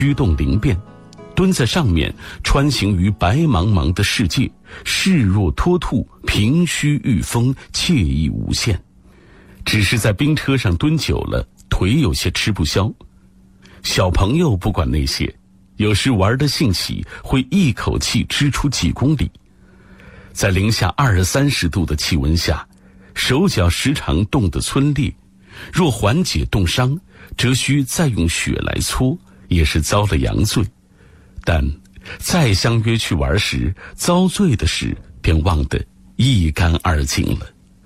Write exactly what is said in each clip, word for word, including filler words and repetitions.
驱动灵变，蹲在上面穿行于白茫茫的世界，视若脱兔，凭虚御风，惬意无限。只是在冰车上蹲久了，腿有些吃不消。小朋友不管那些，有时玩得兴起，会一口气支出几公里。在零下二三十度的气温下，手脚时常冻得皴裂，若缓解冻伤，则需再用血来搓，也是遭了洋罪。但再相约去玩时，遭罪的事便忘得一干二净了。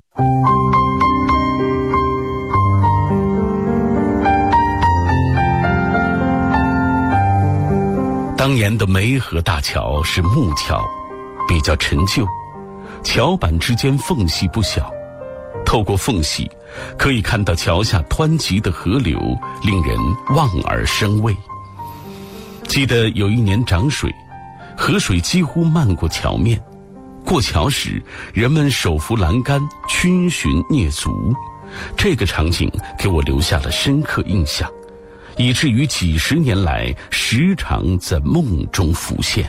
当年的梅河大桥是木桥，比较陈旧，桥板之间缝隙不小，透过缝隙可以看到桥下湍急的河流，令人望而生畏。记得有一年涨水，河水几乎漫过桥面，过桥时人们手扶栏杆，逡巡蹑足，这个场景给我留下了深刻印象，以至于几十年来时常在梦中浮现。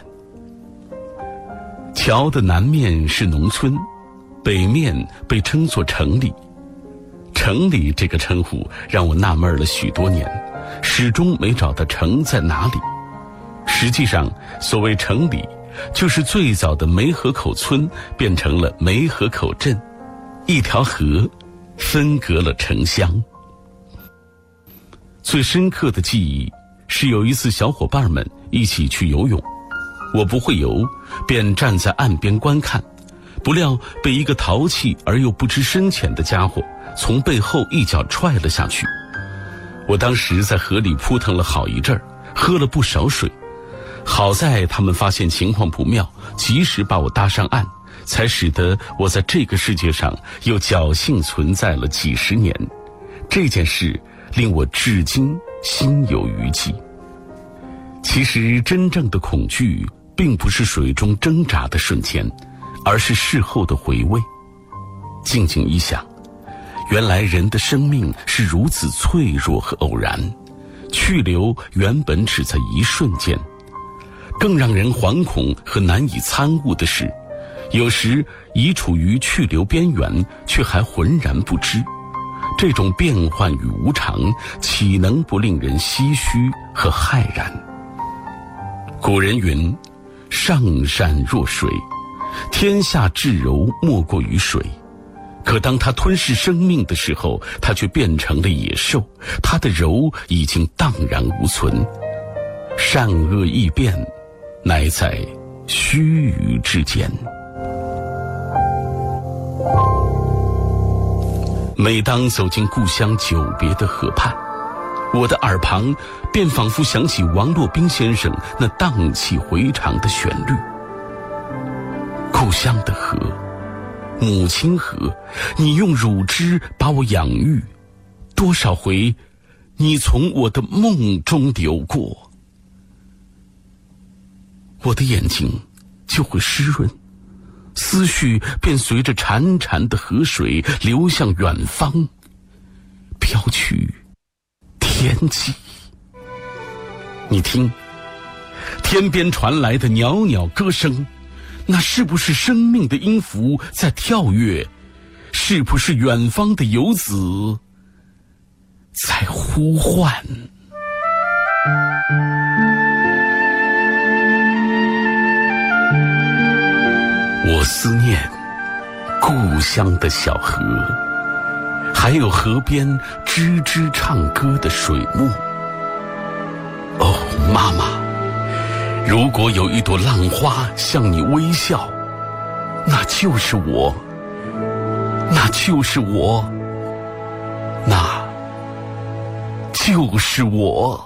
桥的南面是农村，北面被称作城里。城里这个称呼让我纳闷了许多年，始终没找到城在哪里。实际上，所谓城里，就是最早的梅河口村变成了梅河口镇，一条河分隔了城乡。最深刻的记忆是有一次小伙伴们一起去游泳，我不会游，便站在岸边观看，不料被一个淘气而又不知深浅的家伙从背后一脚踹了下去。我当时在河里扑腾了好一阵儿，喝了不少水，好在他们发现情况不妙，及时把我搭上岸，才使得我在这个世界上又侥幸存在了几十年。这件事令我至今心有余悸。其实真正的恐惧并不是水中挣扎的瞬间，而是事后的回味。静静一想，原来人的生命是如此脆弱和偶然，去留原本只在一瞬间。更让人惶恐和难以参悟的是，有时已处于去留边缘，却还浑然不知。这种变幻与无常，岂能不令人唏嘘和骇然？古人云：上善若水，天下至柔莫过于水。可当它吞噬生命的时候，它却变成了野兽，它的柔已经荡然无存。善恶易变，乃在须臾之间。每当走进故乡久别的河畔，我的耳旁便仿佛响起王洛宾先生那荡气回肠的旋律。故乡的河，母亲河，你用乳汁把我养育，多少回你从我的梦中流过，我的眼睛就会湿润，思绪便随着潺潺的河水流向远方，飘去天际。你听，天边传来的袅袅歌声，那是不是生命的音符在跳跃？是不是远方的游子在呼唤？我思念故乡的小河，还有河边吱吱唱歌的水木。哦，妈妈，如果有一朵浪花向你微笑，那就是我，那就是我，那就是我。